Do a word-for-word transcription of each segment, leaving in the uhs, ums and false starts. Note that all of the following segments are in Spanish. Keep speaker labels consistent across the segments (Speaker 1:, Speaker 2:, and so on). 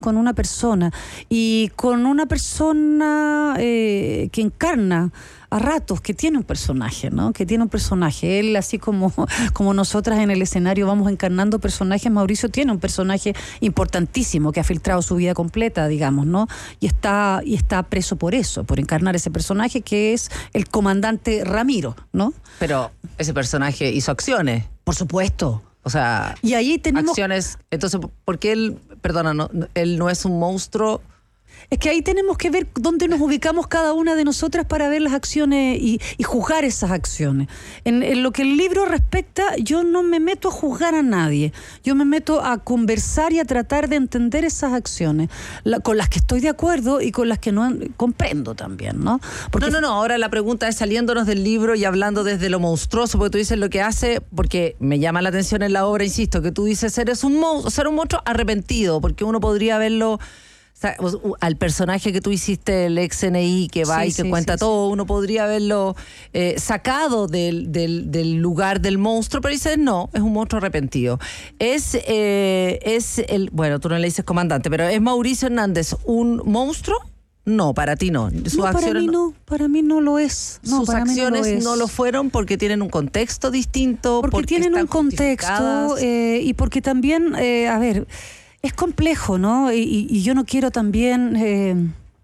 Speaker 1: con una persona y con una persona eh, que encarna a ratos, que tiene un personaje, ¿no? Que tiene un personaje. Él, así como, como nosotras en el escenario vamos encarnando personajes, Mauricio tiene un personaje importantísimo que ha filtrado su vida completa, digamos, ¿no? Y está, y está preso por eso, por encarnar ese personaje que es el comandante Ramiro, ¿no?
Speaker 2: Pero ese personaje hizo acciones.
Speaker 1: Por supuesto.
Speaker 2: O sea,
Speaker 1: y ahí tenemos
Speaker 2: acciones. Entonces, ¿por qué él, perdona, no, él no es un monstruo?
Speaker 1: Es que ahí tenemos que ver dónde nos ubicamos cada una de nosotras para ver las acciones y, y juzgar esas acciones. En, en lo que el libro respecta, yo no me meto a juzgar a nadie. Yo me meto a conversar y a tratar de entender esas acciones, la, con las que estoy de acuerdo y con las que no comprendo también, ¿no?
Speaker 2: Porque no, no, no. Ahora la pregunta es, saliéndonos del libro y hablando desde lo monstruoso, porque tú dices lo que hace, porque me llama la atención en la obra, insisto, que tú dices ser, es un monstruo, ser un monstruo arrepentido, porque uno podría verlo... O sea, al personaje que tú hiciste, el ex N I, que va sí, y que sí, cuenta sí, todo, sí. Uno podría haberlo eh, sacado del, del, del lugar del monstruo, pero dices, no, es un monstruo arrepentido. Es, eh, es el, bueno, tú no le dices comandante, pero ¿es Mauricio Hernández un monstruo? No, para ti no.
Speaker 1: Sus no, para mí no, no, para mí no lo es. No,
Speaker 2: sus
Speaker 1: para
Speaker 2: acciones
Speaker 1: mí no, lo
Speaker 2: no lo fueron porque tienen un contexto distinto.
Speaker 1: Porque, porque tienen un contexto eh, y porque también, eh, a ver... Es complejo, ¿no? Y, y yo no quiero también, eh,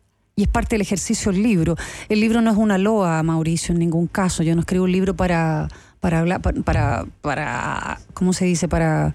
Speaker 1: y es parte del ejercicio del libro, el libro no es una loa a Mauricio en ningún caso, yo no escribo un libro para, para hablar, para, para, para, ¿cómo se dice? Para...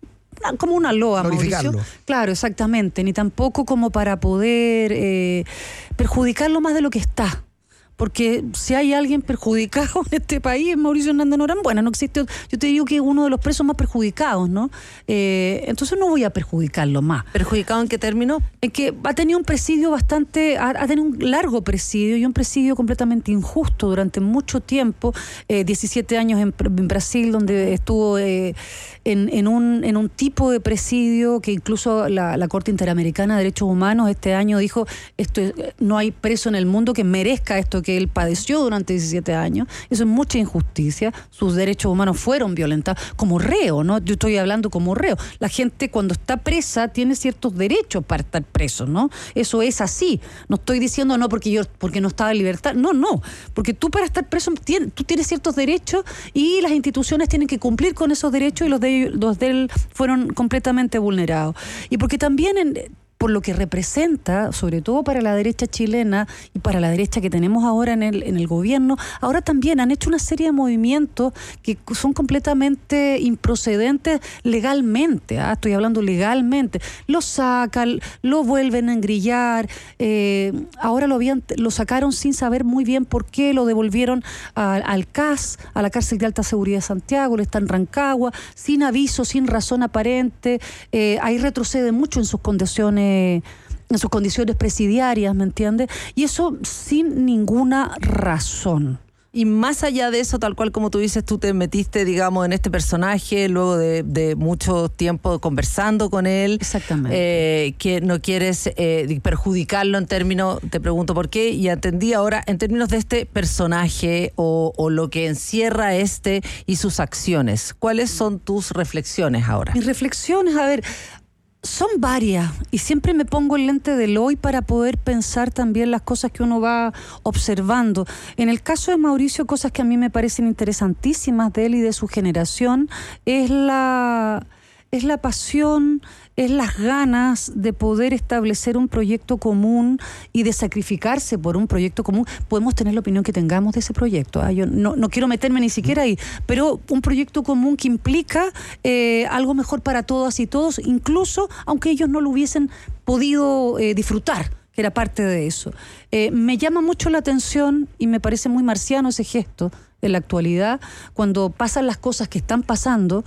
Speaker 1: como una loa, Mauricio. Claro, exactamente, ni tampoco como para poder eh, perjudicarlo más de lo que está. Porque si hay alguien perjudicado en este país es Mauricio Hernández Norambuena. No existe, yo te digo que es uno de los presos más perjudicados, ¿no? Eh, entonces no voy a perjudicarlo más.
Speaker 2: ¿Perjudicado en qué término?
Speaker 1: En que ha tenido un presidio bastante, ha, ha tenido un largo presidio y un presidio completamente injusto durante mucho tiempo, eh, diecisiete años en, en Brasil, donde estuvo eh, en, en, un, en un tipo de presidio que incluso la, la Corte Interamericana de Derechos Humanos este año dijo, esto es, no hay preso en el mundo que merezca esto que él padeció durante diecisiete años. Eso es mucha injusticia. Sus derechos humanos fueron violentados como reo, ¿no? Yo estoy hablando como reo. La gente cuando está presa tiene ciertos derechos para estar preso, ¿no? Eso es así. No estoy diciendo no porque yo porque no estaba en libertad. No, no. Porque tú para estar preso tienes, tú tienes ciertos derechos y las instituciones tienen que cumplir con esos derechos y los de, los de él fueron completamente vulnerados. Y porque también en por lo que representa, sobre todo para la derecha chilena y para la derecha que tenemos ahora en el, en el gobierno, ahora también han hecho una serie de movimientos que son completamente improcedentes legalmente, ¿ah? Estoy hablando legalmente, lo sacan, lo vuelven a engrillar, eh, ahora lo, habían, lo sacaron sin saber muy bien por qué, lo devolvieron a, al C A S, a la Cárcel de Alta Seguridad de Santiago, le está en Rancagua, sin aviso, sin razón aparente, eh, ahí retrocede mucho en sus condiciones en sus condiciones presidiarias, ¿me entiendes? Y eso sin ninguna razón.
Speaker 2: Y más allá de eso, tal cual como tú dices, tú te metiste, digamos, en este personaje luego de, de mucho tiempo conversando con él.
Speaker 1: Exactamente.
Speaker 2: Eh, que no quieres eh, perjudicarlo en términos, te pregunto por qué, y entendí ahora, en términos de este personaje o, o lo que encierra este y sus acciones, ¿cuáles son tus reflexiones ahora?
Speaker 1: Mis reflexiones, a ver... Son varias y siempre me pongo el lente del hoy para poder pensar también las cosas que uno va observando. En el caso de Mauricio, cosas que a mí me parecen interesantísimas de él y de su generación es la, es la pasión, es las ganas de poder establecer un proyecto común y de sacrificarse por un proyecto común. Podemos tener la opinión que tengamos de ese proyecto, ¿eh? Yo no, no quiero meterme ni siquiera ahí, pero un proyecto común que implica eh, algo mejor para todas y todos, incluso aunque ellos no lo hubiesen podido eh, disfrutar, que era parte de eso. Eh, me llama mucho la atención y me parece muy marciano ese gesto en la actualidad, cuando pasan las cosas que están pasando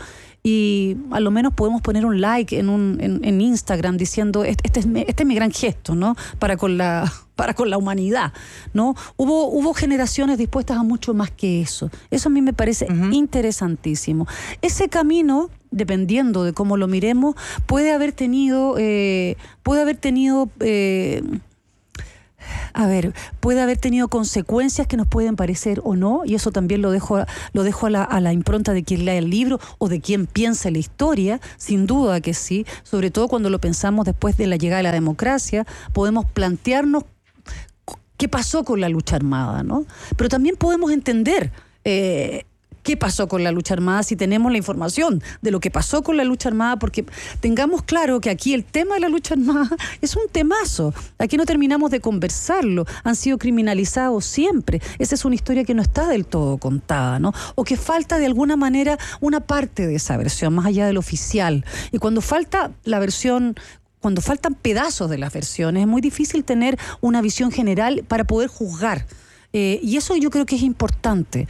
Speaker 1: y a lo menos podemos poner un like en un en, en Instagram diciendo este es, este es mi gran gesto, ¿no? Para con la para con la humanidad, ¿no? Hubo hubo generaciones dispuestas a mucho más que eso. Eso a mí me parece uh-huh. interesantísimo. Ese camino, dependiendo de cómo lo miremos, puede haber tenido eh, puede haber tenido eh, A ver, puede haber tenido consecuencias que nos pueden parecer o no, y eso también lo dejo, lo dejo a, la, a la impronta de quien lea el libro o de quien piensa la historia, sin duda que sí, sobre todo cuando lo pensamos después de la llegada de la democracia, podemos plantearnos qué pasó con la lucha armada, ¿no? Pero también podemos entender eh, qué pasó con la lucha armada si tenemos la información de lo que pasó con la lucha armada, porque tengamos claro que aquí el tema de la lucha armada es un temazo. Aquí no terminamos de conversarlo. Han sido criminalizados siempre. Esa es una historia que no está del todo contada, ¿no? O que falta de alguna manera una parte de esa versión, más allá del oficial. Y cuando falta la versión... Cuando faltan pedazos de las versiones, es muy difícil tener una visión general para poder juzgar. Eh, y eso yo creo que es importante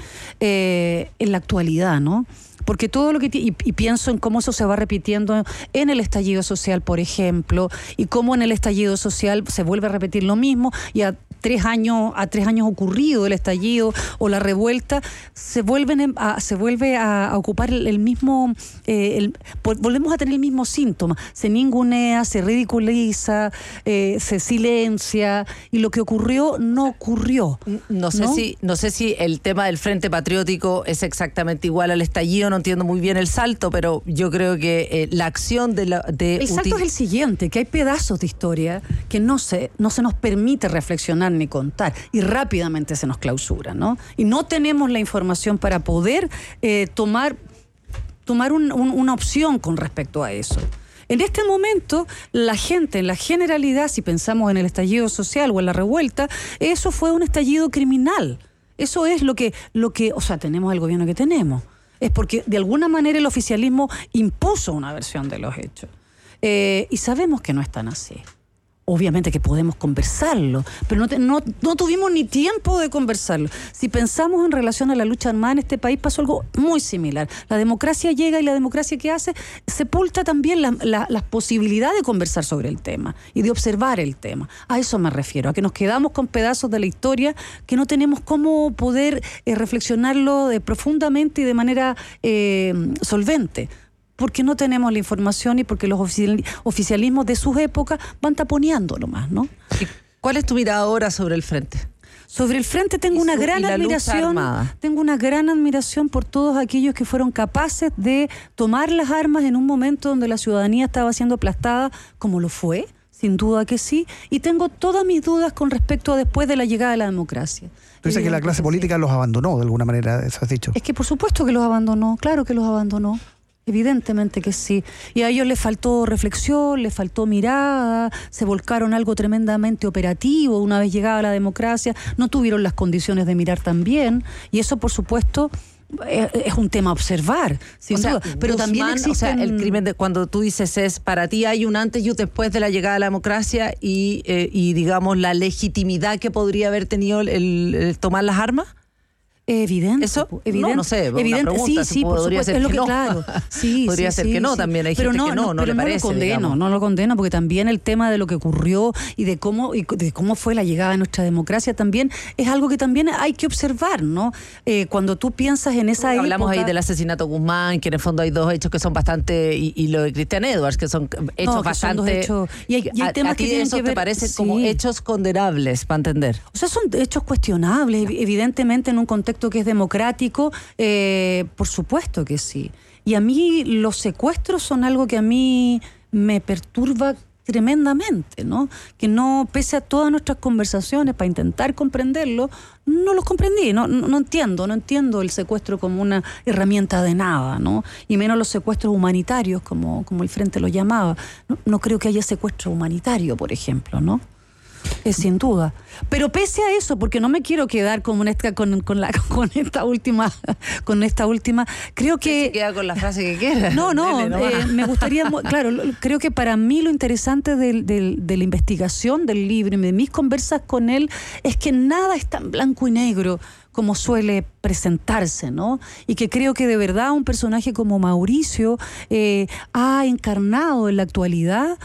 Speaker 1: eh, en la actualidad, ¿no? Porque todo lo que... Y, y pienso en cómo eso se va repitiendo en el estallido social, por ejemplo, y cómo en el estallido social se vuelve a repetir lo mismo, y a tres años, a tres años ocurrido el estallido o la revuelta, se vuelven a, se vuelve a, a ocupar el, el mismo... Eh, el, volvemos a tener el mismo síntoma. Se ningunea, se ridiculiza, eh, se silencia, y lo que ocurrió no ocurrió.
Speaker 2: No sé, ¿no? Si, no sé si el tema del Frente Patriótico es exactamente igual al estallido, no entiendo muy bien el salto, pero yo creo que eh, la acción de... La, de
Speaker 1: el salto util- es el siguiente, que hay pedazos de historia que no se, no se nos permite reflexionar ni contar, y rápidamente se nos clausura, ¿no? Y no tenemos la información para poder eh, tomar, tomar un, un, una opción con respecto a eso. En este momento, la gente, en la generalidad, si pensamos en el estallido social o en la revuelta, eso fue un estallido criminal. Eso es lo que, lo que, o sea, tenemos el gobierno que tenemos. Es porque de alguna manera el oficialismo impuso una versión de los hechos. Eh, y sabemos que no es tan así. Obviamente que podemos conversarlo, pero no, te, no, no tuvimos ni tiempo de conversarlo. Si pensamos en relación a la lucha armada en este país, pasó algo muy similar. La democracia llega, y la democracia que hace sepulta también la, la, las posibilidades de conversar sobre el tema y de observar el tema. A eso me refiero, a que nos quedamos con pedazos de la historia que no tenemos cómo poder eh, reflexionarlo de, profundamente y de manera eh, solvente. Porque no tenemos la información y porque los oficialismos de sus épocas van taponeando nomás, ¿no?
Speaker 2: ¿Cuál es tu mirada ahora sobre el Frente?
Speaker 1: Sobre el Frente tengo una gran admiración, tengo una gran admiración por todos aquellos que fueron capaces de tomar las armas en un momento donde la ciudadanía estaba siendo aplastada, como lo fue, sin duda que sí, y tengo todas mis dudas con respecto a después de la llegada de la democracia.
Speaker 3: Tú dices que la clase política los abandonó de alguna manera, eso has dicho.
Speaker 1: Es que por supuesto que los abandonó, claro que los abandonó. Evidentemente que sí. Y a ellos les faltó reflexión, les faltó mirada, se volcaron algo tremendamente operativo una vez llegada la democracia, no tuvieron las condiciones de mirar tan bien, y eso por supuesto es, es un tema a observar, sin
Speaker 2: o sea,
Speaker 1: duda. Pero
Speaker 2: Guzmán,
Speaker 1: también existen...
Speaker 2: O sea, el crimen, de, cuando tú dices es, para ti hay un antes y un después de la llegada de la democracia y, eh, y digamos, la legitimidad que podría haber tenido el, el tomar las armas.
Speaker 1: Evidente.
Speaker 2: Eso,
Speaker 1: evidente,
Speaker 2: no, no sé,
Speaker 1: evidente,
Speaker 2: una pregunta,
Speaker 1: sí, sí,
Speaker 2: por
Speaker 1: supuesto,
Speaker 2: ser
Speaker 1: es lo
Speaker 2: que
Speaker 1: que,
Speaker 2: no.
Speaker 1: claro, sí,
Speaker 2: podría
Speaker 1: sí,
Speaker 2: ser
Speaker 1: sí,
Speaker 2: que no,
Speaker 1: sí.
Speaker 2: también hay
Speaker 1: pero
Speaker 2: gente
Speaker 1: no,
Speaker 2: que no, no,
Speaker 1: no
Speaker 2: le
Speaker 1: pero
Speaker 2: parece,
Speaker 1: no lo condeno,
Speaker 2: digamos.
Speaker 1: no lo condeno, porque también el tema de lo que ocurrió y de cómo y de cómo fue la llegada de nuestra democracia también es algo que también hay que observar, ¿no? Eh, cuando tú piensas en esa
Speaker 2: Hablamos
Speaker 1: época...
Speaker 2: Hablamos ahí del asesinato Guzmán, que en el fondo hay dos hechos que son bastante, y, y lo de Cristian Edwards, que son hechos
Speaker 1: no, que
Speaker 2: bastante...
Speaker 1: Son dos hechos, y hay, y hay
Speaker 2: a,
Speaker 1: temas
Speaker 2: a ti
Speaker 1: que tienen
Speaker 2: eso
Speaker 1: que ver,
Speaker 2: te parece
Speaker 1: sí.
Speaker 2: como hechos condenables, para entender.
Speaker 1: O sea, son hechos cuestionables, evidentemente en un contexto que es democrático, eh, por supuesto que sí. Y a mí los secuestros son algo que a mí me perturba tremendamente, ¿no? Que no, pese a todas nuestras conversaciones para intentar comprenderlo, no los comprendí, no, no, no entiendo, no entiendo el secuestro como una herramienta de nada, ¿no? Y menos los secuestros humanitarios, como, como el Frente lo llamaba. No, no creo que haya secuestro humanitario, por ejemplo, ¿no? Eh, sin duda. Pero pese a eso, porque no me quiero quedar con esta, con, con, la, con esta última, con esta última, creo que...
Speaker 2: Se queda con la frase que quiera.
Speaker 1: No, no, eh, me gustaría, claro, creo que para mí lo interesante de, de, de la investigación del libro y de mis conversas con él es que nada es tan blanco y negro como suele presentarse, ¿no? Y que creo que de verdad un personaje como Mauricio eh, ha encarnado en la actualidad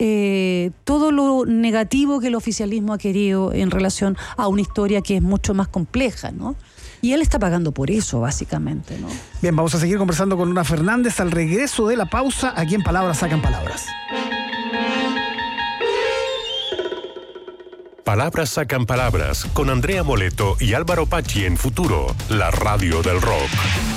Speaker 1: eh, todo lo negativo que el oficialismo ha querido en relación a una historia que es mucho más compleja, ¿no? Y él está pagando por eso, básicamente, ¿no?
Speaker 3: Bien, vamos a seguir conversando con Luna Fernández al regreso de la pausa, aquí en Palabras Sacan Palabras.
Speaker 4: Palabras sacan palabras con Andrea Moleto y Álvaro Pachi en Futuro, la radio del rock.